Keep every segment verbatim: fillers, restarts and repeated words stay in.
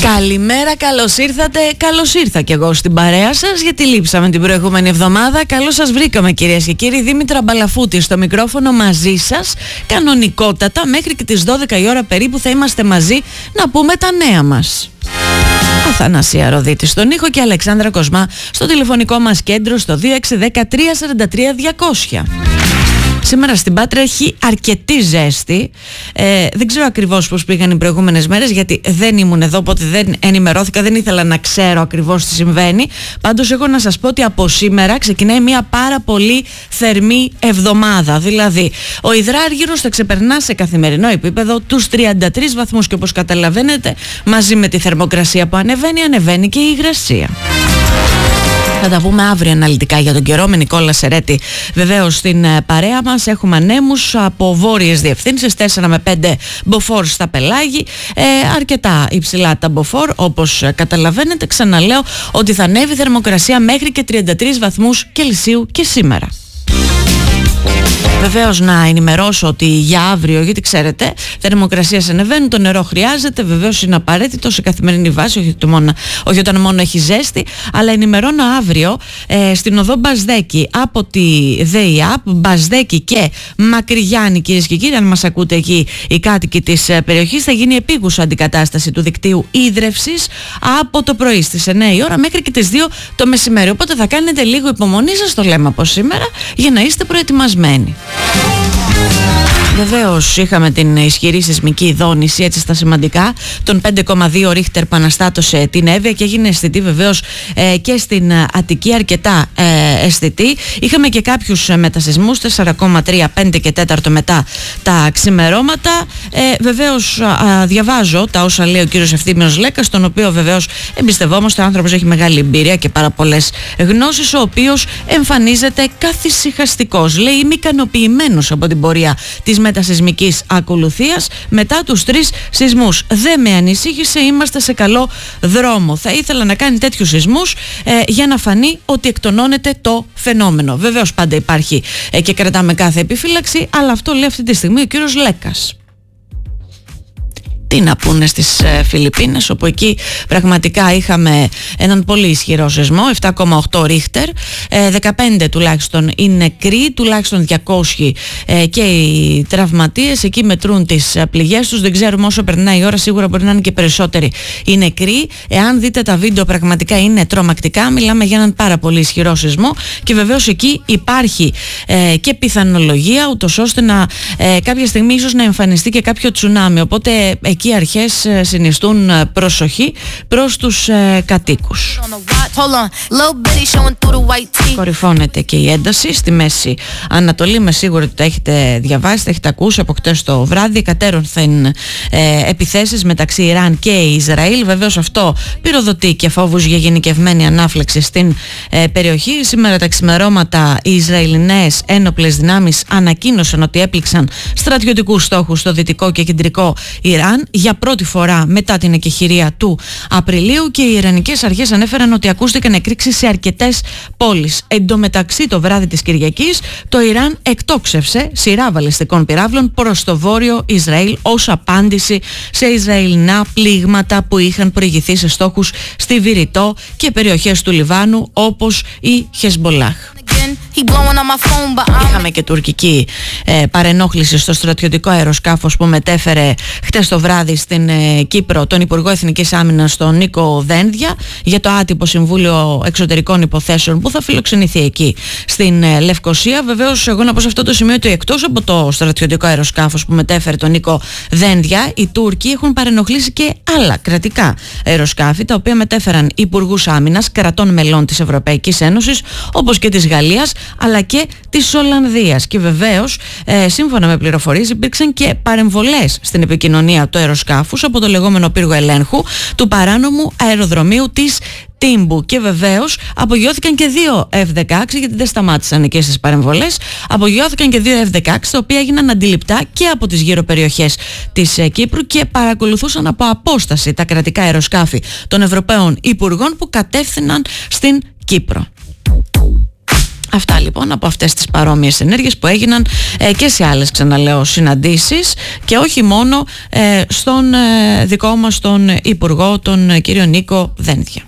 Καλημέρα, καλώς ήρθατε. Καλώς ήρθα κι εγώ στην παρέα σας, γιατί λείψαμε την προηγούμενη εβδομάδα. Καλώς σας βρήκαμε, κυρίες και κύριοι. Δήμητρα Μπαλαφούτη στο μικρόφωνο μαζί σας. Κανονικότατα, μέχρι και τις δώδεκα η ώρα περίπου θα είμαστε μαζί να πούμε τα νέα μας. Αθανασία Ροδίτη στον ήχο και Αλεξάνδρα Κοσμά στο τηλεφωνικό μας κέντρο στο δύο έξι ένα μηδέν τρία τέσσερα τρία διακόσια. Σήμερα στην Πάτρα έχει αρκετή ζέστη. Ε, δεν ξέρω ακριβώς πώς πήγαν οι προηγούμενες μέρες, γιατί δεν ήμουν εδώ, οπότε δεν ενημερώθηκα, δεν ήθελα να ξέρω ακριβώς τι συμβαίνει. Πάντως έχω να σας πω ότι από σήμερα ξεκινάει μια πάρα πολύ θερμή εβδομάδα. Δηλαδή, ο υδράργυρος θα ξεπερνά σε καθημερινό επίπεδο τους τριάντα τρεις βαθμούς και όπως καταλαβαίνετε, μαζί με τη θερμοκρασία που ανεβαίνει, ανεβαίνει και η υγρασία. Θα τα πούμε αύριο αναλυτικά για τον καιρό με Νικόλα Σερέτη. Βεβαίως στην παρέα μας έχουμε ανέμους από βόρειες διευθύνσεις, τέσσερα με πέντε μποφόρ στα πελάγη, ε, αρκετά υψηλά τα μποφόρ, όπως καταλαβαίνετε. Ξαναλέω ότι θα ανέβει η θερμοκρασία μέχρι και τριάντα τρεις βαθμούς Κελσίου και σήμερα. Βεβαίως να ενημερώσω ότι για αύριο, γιατί ξέρετε, θερμοκρασίες ανεβαίνουν, το νερό χρειάζεται, βεβαίως είναι απαραίτητο σε καθημερινή βάση, όχι, το μόνο, όχι όταν μόνο έχει ζέστη, αλλά ενημερώνω αύριο ε, στην οδό Μπασδέκη από τη ΔΕΙΑΠ, Μπασδέκη και Μακρυγιάννη, κυρίες και κύριοι, αν μας ακούτε εκεί οι κάτοικοι της ε, περιοχής, θα γίνει επίγουσα αντικατάσταση του δικτύου ίδρευσης από το πρωί στις εννιά η ώρα μέχρι και τις δύο το μεσημέρι. Οπότε θα κάνετε λίγο υπομονή, σας το λέμε από σήμερα, για να είστε προετοιμασμένοι. Βεβαίως είχαμε την ισχυρή σεισμική δόνηση, έτσι στα σημαντικά, τον πέντε κόμμα δύο ρίχτερ που αναστάτωσε την Εύβοια και έγινε αισθητή βεβαίως ε, και στην Αττική, αρκετά ε, αισθητή. Είχαμε και κάποιους μετασεισμούς, τέσσερα κόμμα τρία, πέντε και τέσσερα μετά τα ξημερώματα. Ε, βεβαίως α, διαβάζω τα όσα λέει ο κύριος Ευθύμιος Λέκας, τον οποίο βεβαίως εμπιστευόμαστε. Ο άνθρωπος έχει μεγάλη εμπειρία και πάρα πολλές γνώσεις, ο οποίος εμφανίζεται καθησυχαστικός. Λέει, είμαι ικανοποιημένος από την πορεία της μετασεισμικής ακολουθίας μετά τους τρεις σεισμούς. Δεν με ανησύχησε, είμαστε σε καλό δρόμο. Θα ήθελα να κάνει τέτοιους σεισμούς ε, για να φανεί ότι εκτονώνεται το φαινόμενο. Βεβαίως πάντα υπάρχει ε, και κρατάμε κάθε επιφύλαξη, αλλά αυτό λέει αυτή τη στιγμή ο κύριος Λέκας. Τι να πούνε στις ε, Φιλιππίνες, όπου εκεί πραγματικά είχαμε έναν πολύ ισχυρό σεισμό, επτά κόμμα οκτώ ρίχτερ, ε, δεκαπέντε τουλάχιστον είναι νεκροί, τουλάχιστον διακόσιοι ε, και οι τραυματίες. Εκεί μετρούν τις ε, πληγές τους, δεν ξέρουμε όσο περνάει η ώρα, σίγουρα μπορεί να είναι και περισσότεροι οι νεκροί. Εάν δείτε τα βίντεο, πραγματικά είναι τρομακτικά, μιλάμε για έναν πάρα πολύ ισχυρό σεισμό και βεβαίως εκεί υπάρχει ε, και πιθανολογία, ούτως ώστε να ε, κάποια στιγμή ίσως να εμφανιστεί και κάποιο τσουνάμι, οπότε εκεί οι αρχές συνιστούν προσοχή προς τους ε, κατοίκους. Κορυφώνεται και η ένταση στη Μέση Ανατολή, με σίγουρο ότι το έχετε διαβάσει, το έχετε ακούσει από χτες το βράδυ. Κατέρωθεν ε, επιθέσεις μεταξύ Ιράν και Ισραήλ. Βεβαίως αυτό πυροδοτεί και φόβους για γενικευμένη ανάφλεξη στην ε, περιοχή. Σήμερα τα ξημερώματα οι Ισραηλινές ένοπλες δυνάμεις ανακοίνωσαν ότι έπληξαν στρατιωτικούς στόχους στο δυτικό και κεντρικό Ιράν για πρώτη φορά μετά την εκεχηρία του Απριλίου, και οι Ιρανικές αρχές ανέφεραν ότι ακούστηκαν εκρήξεις σε αρκετές πόλεις. Εν τω μεταξύ, το βράδυ της Κυριακής, το Ιράν εκτόξευσε σειρά βαλιστικών πυράβλων προς το βόρειο Ισραήλ ως απάντηση σε Ισραηλινά πλήγματα που είχαν προηγηθεί σε στόχους στη Βηρητό και περιοχές του Λιβάνου όπως η Χεσμπολάχ. Είχαμε και τουρκική ε, παρενόχληση στο στρατιωτικό αεροσκάφος που μετέφερε χτες το βράδυ στην ε, Κύπρο τον Υπουργό Εθνικής Άμυνας, τον Νίκο Δένδια, για το άτυπο Συμβούλιο Εξωτερικών Υποθέσεων που θα φιλοξενηθεί εκεί στην ε, Λευκοσία. Βεβαίως, εγώ να πω σε αυτό το σημείο ότι εκτός από το στρατιωτικό αεροσκάφος που μετέφερε τον Νίκο Δένδια, οι Τούρκοι έχουν παρενοχλήσει και άλλα κρατικά αεροσκάφη, τα οποία μετέφεραν υπουργούς άμυνας κρατών μελών της Ευρωπαϊκής Ένωσης, όπως και της Γαλλίας, αλλά και της Ολλανδίας. Και βεβαίως, ε, σύμφωνα με πληροφορίες, υπήρξαν και παρεμβολές στην επικοινωνία του αεροσκάφους από το λεγόμενο πύργο ελέγχου του παράνομου αεροδρομίου της Τύμπου. Και βεβαίως απογειώθηκαν και δύο εφ δεκαέξι, γιατί δεν σταμάτησαν εκεί στις παρεμβολές. Απογειώθηκαν και δύο εφ δεκαέξι, τα οποία έγιναν αντιληπτά και από τις γύρω περιοχές της ε, Κύπρου και παρακολουθούσαν από απόσταση τα κρατικά αεροσκάφη των Ευρωπαίων Υπουργών που κατεύθυναν στην Κύπρο. Αυτά λοιπόν από αυτές τις παρόμοιες ενέργειες που έγιναν ε, και σε άλλες, ξαναλέω, συναντήσεις, και όχι μόνο ε, στον ε, δικό μας τον Υπουργό, τον ε, κύριο Νίκο Δένδια.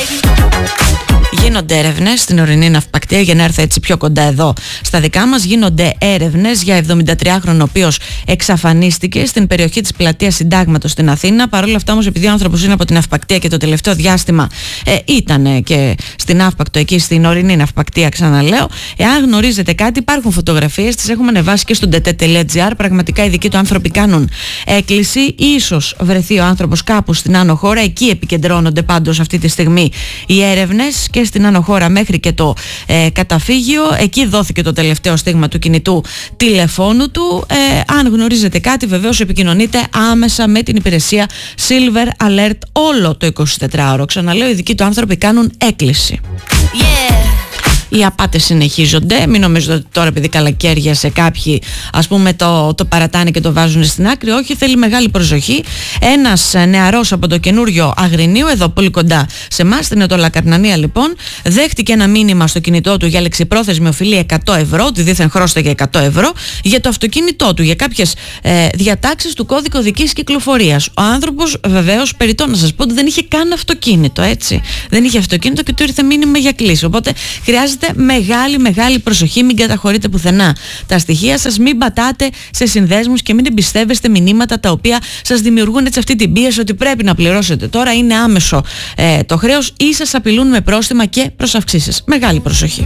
Γίνονται έρευνες στην ορεινή ναυπακτία, για να έρθω έτσι πιο κοντά εδώ στα δικά μας. Γίνονται έρευνες για εβδομηντατριάχρονο ο οποίος εξαφανίστηκε στην περιοχή της πλατείας Συντάγματος στην Αθήνα. Παρ' όλα αυτά όμως, επειδή ο άνθρωπος είναι από την ναυπακτία και το τελευταίο διάστημα ε, ήταν και στην ναύπακτο, εκεί στην ορεινή ναυπακτία, ξαναλέω, εάν γνωρίζετε κάτι, υπάρχουν φωτογραφίες, τις έχουμε ανεβάσει και στο ντι τι τελεία τζι άρ. Πραγματικά οι δικοί του άνθρωποι κάνουν έκκληση. Ίσως βρεθεί ο άνθρωπος κάπου στην άνω χώρα. Εκεί επικεντρώνονται πάντως αυτή τη στιγμή οι έρευνες, και στην άνω χώρα μέχρι και το ε, καταφύγιο. Εκεί δόθηκε το τελευταίο στίγμα του κινητού τηλεφώνου του. Ε, αν γνωρίζετε κάτι, βεβαίως επικοινωνείτε άμεσα με την υπηρεσία Silver Alert όλο το εικοσιτετράωρο. Ξαναλέω, οι δικοί του άνθρωποι κάνουν έκκληση. Yeah. Οι απάτες συνεχίζονται. Μην νομίζετε ότι τώρα, επειδή καλακαίριασε, κάποιοι ας πούμε το, το παρατάνε και το βάζουν στην άκρη. Όχι, θέλει μεγάλη προσοχή. Ένας νεαρός από το καινούριο Αγρινίου, εδώ πολύ κοντά σε εμάς, στην Ετωλακαρνανία λοιπόν, δέχτηκε ένα μήνυμα στο κινητό του για λεξιπρόθεσμη οφειλή εκατό ευρώ, ότι δήθεν χρώσταγε εκατό ευρώ, για το αυτοκίνητό του, για κάποιες ε, διατάξεις του κώδικα οδικής κυκλοφορίας. Ο άνθρωπος, βεβαίως, περιττό να σας πω, ότι δεν είχε καν αυτοκίνητο, έτσι. Δεν είχε αυτοκίνητο και του ήρθε μήνυμα για κλήση. Οπότε χρειάζεται μεγάλη μεγάλη προσοχή, μην καταχωρείτε πουθενά τα στοιχεία σας, μην πατάτε σε συνδέσμους και μην εμπιστεύεστε μηνύματα τα οποία σας δημιουργούν έτσι αυτή την πίεση ότι πρέπει να πληρώσετε τώρα, είναι άμεσο ε, το χρέος, ή σας απειλούν με πρόστιμα και προσαυξήσεις. Μεγάλη προσοχή.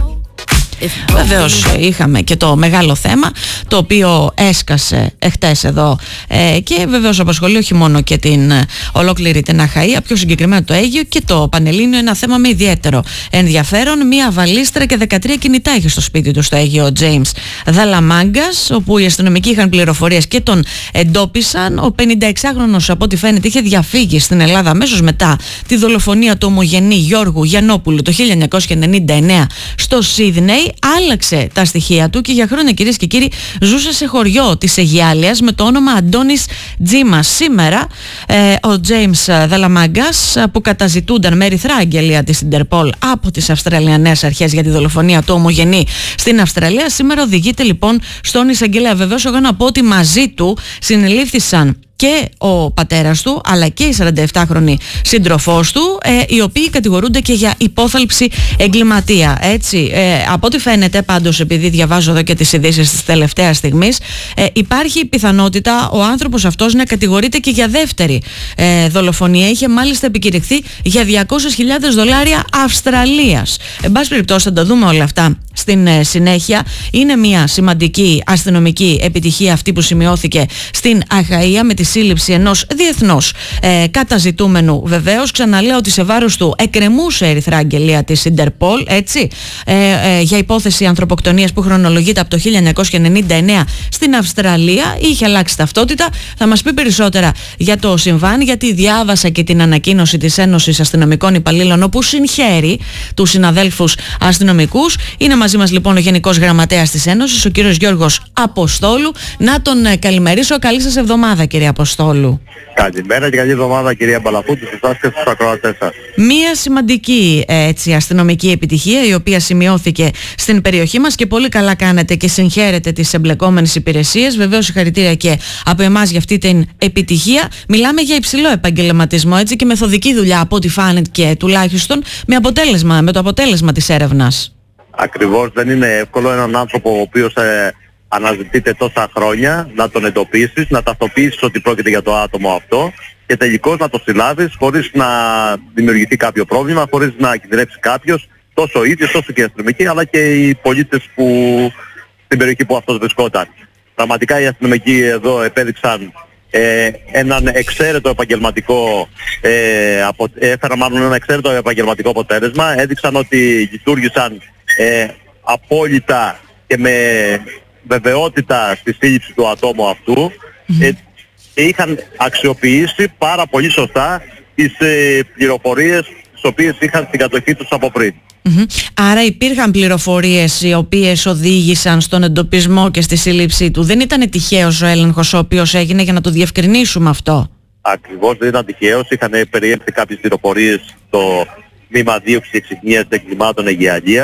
Βεβαίως είχαμε και το μεγάλο θέμα το οποίο έσκασε εχθές εδώ ε, και βεβαίως απασχολεί όχι μόνο και την ε, ολόκληρη την Αχαΐα, πιο συγκεκριμένα το Αίγυο και το Πανελλήνιο. Ένα θέμα με ιδιαίτερο ενδιαφέρον. Μία βαλίστρα και δεκατρία κινητά είχε στο σπίτι του στο Αίγυο ο Τζέιμς Δαλαμάγκας, όπου οι αστυνομικοί είχαν πληροφορίες και τον εντόπισαν. Ο πενηνταεξάχρονος, από ό,τι φαίνεται, είχε διαφύγει στην Ελλάδα αμέσως μετά τη δολοφονία του ομογενή Γιώργου Γιαννόπουλου το χίλια εννιακόσια ενενήντα εννέα στο Σίδνεϊ. Άλλαξε τα στοιχεία του και για χρόνια, κυρίες και κύριοι, ζούσε σε χωριό της Αιγιάλιας με το όνομα Αντώνης Τζίμας. Σήμερα ε, ο Τζέιμς Δαλαμάγκας, που καταζητούνταν με ερυθρά αγγελία της Ιντερπολ από τις Αυστραλιανές αρχές για τη δολοφονία του ομογενή στην Αυστραλία, σήμερα οδηγείται λοιπόν στον εισαγγελέα. Βεβαίως, εγώ να πω ότι μαζί του συνελήφθησαν και ο πατέρας του, αλλά και η σαρανταεπτάχρονη σύντροφός του, ε, οι οποίοι κατηγορούνται και για υπόθαλψη εγκληματία. Έτσι, ε, από ό,τι φαίνεται, πάντως, επειδή διαβάζω εδώ και τις ειδήσεις της τελευταίας στιγμής, ε, υπάρχει πιθανότητα ο άνθρωπος αυτός να κατηγορείται και για δεύτερη ε, δολοφονία. Είχε μάλιστα επικηρυχθεί για διακόσιες χιλιάδες δολάρια Αυστραλίας. Εν πάση περιπτώσει, θα τα δούμε όλα αυτά στην ε, συνέχεια. Είναι μια σημαντική αστυνομική επιτυχία αυτή που σημειώθηκε στην Αχαΐα με τη σύλληψη ενός διεθνώς ε, καταζητούμενου. Βεβαίως, ξαναλέω ότι σε βάρος του εκκρεμούσε ερυθρά αγγελία της Ιντερπολ, έτσι, ε, ε, για υπόθεση ανθρωποκτονίας που χρονολογείται από το χίλια εννιακόσια ενενήντα εννέα στην Αυστραλία. Είχε αλλάξει ταυτότητα. Θα μας πει περισσότερα για το συμβάν, γιατί διάβασα και την ανακοίνωση της Ένωσης Αστυνομικών Υπαλλήλων, όπου συγχαίρει τους συναδέλφους αστυνομικούς. Είναι μαζί μας λοιπόν ο Γενικός Γραμματέας της Ένωσης, ο κύριος Γιώργος Αποστόλου. Να τον ε, καλημερίσω. Καλή σας εβδομάδα, κύριε Αποστόλου. Καλημέρα και καλή εβδομάδα, κυρία Μπαλαφούτη, σε εσάς και στους ακροατές σας. Μία σημαντική έτσι, αστυνομική επιτυχία, η οποία σημειώθηκε στην περιοχή μας, και πολύ καλά κάνετε και συγχαίρετε τις εμπλεκόμενες υπηρεσίες. Βεβαίως, συγχαρητήρια και από εμάς για αυτή την επιτυχία. Μιλάμε για υψηλό επαγγελματισμό, έτσι, και μεθοδική δουλειά, από ό,τι φάνηκε τουλάχιστον, με, αποτέλεσμα, με το αποτέλεσμα της έρευνας. Ακριβώς, δεν είναι εύκολο έναν άνθρωπο ο οποίος ε, αναζητείται τόσα χρόνια να τον εντοπίσεις, να ταυτοποιήσεις ότι πρόκειται για το άτομο αυτό και τελικώς να το συλλάβεις χωρίς να δημιουργηθεί κάποιο πρόβλημα, χωρίς να κινδυνεύσει κάποιος, τόσο ο ίδιος όσο και οι αστυνομικοί, αλλά και οι πολίτες που στην περιοχή που αυτός βρισκόταν. Πραγματικά οι αστυνομικοί εδώ επέδειξαν ε, έναν εξαίρετο επαγγελματικό ε, απο, έφεραν μάλλον ένα εξαίρετο επαγγελματικό αποτέλεσμα, έδειξαν ότι λειτουργήσαν ε, απόλυτα και με βεβαιότητα στη σύλληψη του ατόμου αυτού. Mm-hmm. ε, και είχαν αξιοποιήσει πάρα πολύ σωστά τις ε, πληροφορίες τις οποίες είχαν στην κατοχή τους από πριν. Mm-hmm. Άρα υπήρχαν πληροφορίες οι οποίες οδήγησαν στον εντοπισμό και στη σύλληψή του. Δεν ήταν τυχαίος ο έλεγχος ο οποίος έγινε, για να το διευκρινίσουμε αυτό? Ακριβώς, δεν ήταν τυχαίος. Είχαν περιέλθει κάποιες πληροφορίες στο τμήμα δίωξης εξυγνίας εγκλημάτων Αιγιαλίας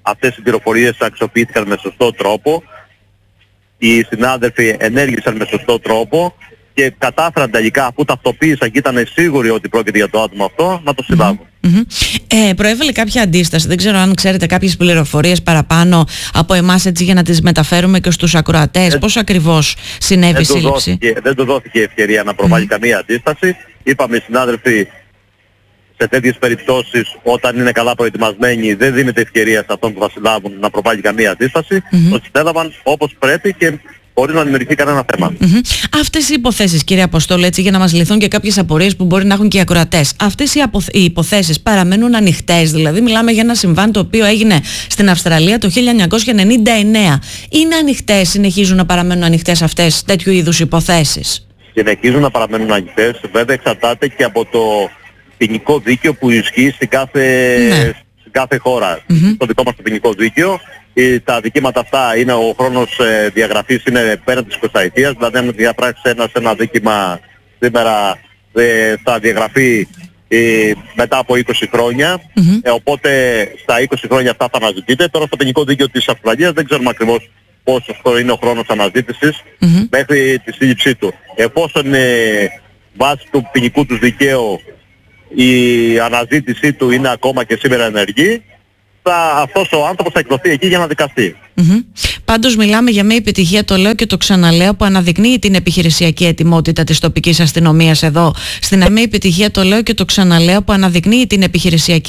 αυτές οι πληροφορίες αξιοποιήθηκαν με σωστό τρόπο, οι συνάδελφοι ενέργησαν με σωστό τρόπο και κατάφεραν τελικά, αφού ταυτοποίησαν και ήταν σίγουροι ότι πρόκειται για το άτομο αυτό, να το συλλάβουν. Mm-hmm. Ε, προέβαλε κάποια αντίσταση, δεν ξέρω αν ξέρετε κάποιες πληροφορίες παραπάνω από εμάς, έτσι για να τις μεταφέρουμε και στους ακροατές, ε, πώς ακριβώς συνέβη η σύλληψη? Δόθηκε, δεν του δόθηκε ευκαιρία να προβάλλει mm-hmm. καμία αντίσταση. Είπαμε οι συνάδελφοι, σε τέτοιες περιπτώσεις, όταν είναι καλά προετοιμασμένοι, δεν δίνεται ευκαιρία σε αυτόν που θα συλλάβουν να προβάλλει καμία αντίσταση. Mm-hmm. Το συστέλαβαν όπως πρέπει και χωρίς να δημιουργηθεί κανένα θέμα. Mm-hmm. Αυτές οι υποθέσεις, κύριε Αποστόλου, έτσι για να μας λυθούν και κάποιες απορίες που μπορεί να έχουν και οι ακροατές, αυτές οι, αποθ... οι υποθέσεις παραμένουν ανοιχτές? Δηλαδή, μιλάμε για ένα συμβάν το οποίο έγινε στην Αυστραλία το χίλια εννιακόσια ενενήντα εννέα. Είναι ανοιχτές, συνεχίζουν να παραμένουν ανοιχτές αυτές τέτοιου είδους υποθέσεις? Συνεχίζουν να παραμένουν ανοιχτές. Βέβαια, εξαρτάται και από το ποινικό δίκαιο που ισχύει στην κάθε, ναι. στην κάθε χώρα. Mm-hmm. Το δικό μας το ποινικό δίκαιο. Τα δικήματα αυτά είναι, ο χρόνος ε, διαγραφής είναι πέραν της εικοσαετίας, δηλαδή αν διαπράξει ένας ένα δίκημα σήμερα ε, θα διαγραφεί ε, μετά από είκοσι χρόνια, mm-hmm. ε, οπότε στα είκοσι χρόνια αυτά θα αναζητείτε. Τώρα στο ποινικό δίκαιο της Αυστραλίας δεν ξέρουμε ακριβώς πόσο είναι ο χρόνος αναζήτησης mm-hmm. μέχρι τη σύλληψή του. Εφόσον ε, βάσει του ποινικού του δικαίου η αναζήτησή του είναι ακόμα και σήμερα ενεργή, αυτός ο άνθρωπος θα εκδοθεί εκεί για να δικαστεί. Mm-hmm. Πάντως μιλάμε για μια επιτυχία, το λέω και το ξαναλέω, που αναδεικνύει την επιχειρησιακή ετοιμότητα της τοπικής αστυνομίας εδώ. Στην μια επιτυχία, το λέω και το ξαναλέω, που αναδεικνύει την επιχειρησιακή